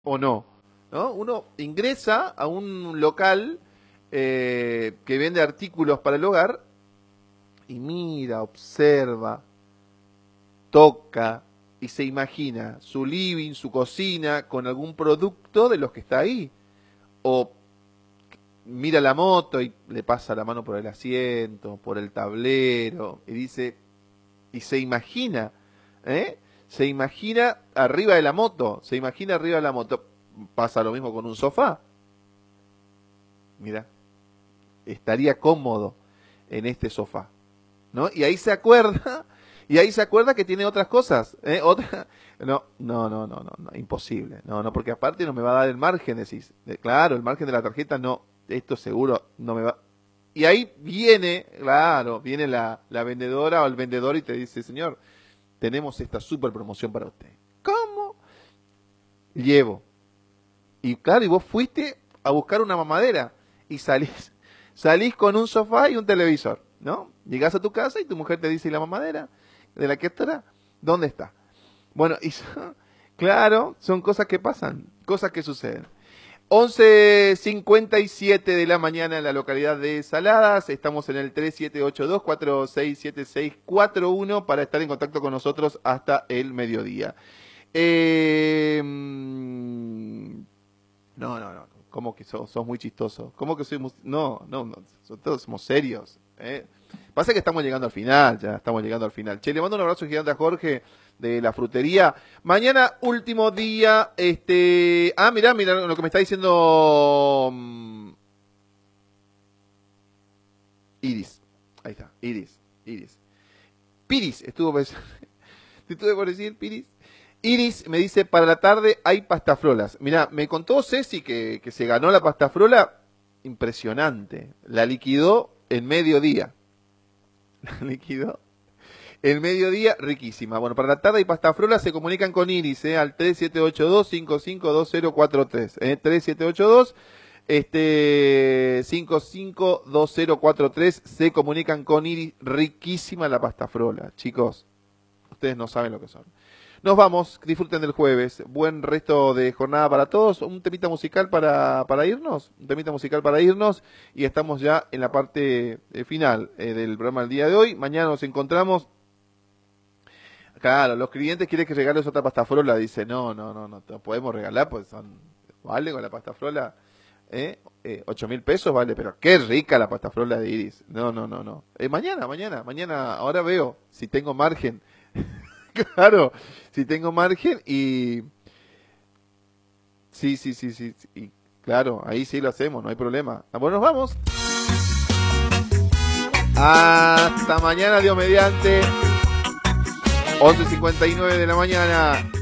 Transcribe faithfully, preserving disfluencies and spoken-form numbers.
o no, ¿no? Uno ingresa a un local eh, que vende artículos para el hogar y mira, observa, toca y se imagina su living, su cocina con algún producto de los que está ahí. O mira la moto y le pasa la mano por el asiento, por el tablero y dice, y se imagina, ¿eh? Se imagina arriba de la moto, se imagina arriba de la moto. Pasa lo mismo con un sofá. Mira, estaría cómodo en este sofá, ¿no? Y ahí se acuerda, y ahí se acuerda que tiene otras cosas, ¿eh? Otra, no, no, no, no, no, no, imposible, no, no, porque aparte no me va a dar el margen, decís, de, claro, el margen de la tarjeta, no, esto seguro no me va. Y ahí viene, claro, viene la, la vendedora o el vendedor y te dice, señor, tenemos esta super promoción para usted. ¿Cómo? Llevo. Y claro, y vos fuiste a buscar una mamadera y salís, salís con un sofá y un televisor, ¿no? Llegás a tu casa y tu mujer te dice, ¿y la mamadera de la que estará? ¿Dónde está? Bueno, y claro, son cosas que pasan, cosas que suceden. once cincuenta y siete de la mañana en la localidad de Saladas. Estamos en el tres siete ocho dos, cuatro seis siete seis cuatro uno para estar en contacto con nosotros hasta el mediodía. Eh, no, no, no. ¿Cómo que sos? Sos muy chistoso. ¿Cómo que soy muy... No, no, no. Todos somos serios. ¿eh? Pasa que estamos llegando al final, ya estamos llegando al final. Che, le mando un abrazo gigante a Jorge de la frutería. Mañana, último día, este... Ah, mirá, mirá lo que me está diciendo... Iris. Ahí está, Iris, Iris. Piris, estuvo... Estuve por decir, Piris. Iris me dice, para la tarde hay pastafrolas. Mirá, me contó Ceci que, que se ganó la pastafrola. Impresionante. La liquidó en mediodía. La liquidó en mediodía, riquísima. Bueno, para la tarde hay pastafrola, se comunican con Iris, eh, al tres siete ocho dos, cinco cinco dos cero cuatro tres. Eh, tres siete ocho dos, este, cinco cinco dos cero cuatro tres. Se comunican con Iris. Riquísima la pastafrola, chicos. Ustedes no saben lo que son. Nos vamos, disfruten del jueves, buen resto de jornada para todos, un temita musical para, para irnos, un temita musical para irnos y estamos ya en la parte eh, final eh, del programa del día de hoy. Mañana nos encontramos. Claro, los clientes quieren que regales otra pastafrola, dice, no, no, no, no, no podemos regalar, pues son, vale con la pastafrola, eh, eh, ocho mil pesos vale, pero qué rica la pastafrola de Iris, no, no, no, no, eh, mañana, mañana, mañana, ahora veo si tengo margen. Claro, si tengo margen y... Sí, sí, sí, sí, y claro, ahí sí lo hacemos, no hay problema. Bueno, nos vamos. Hasta mañana, Dios mediante. once cincuenta y nueve de la mañana.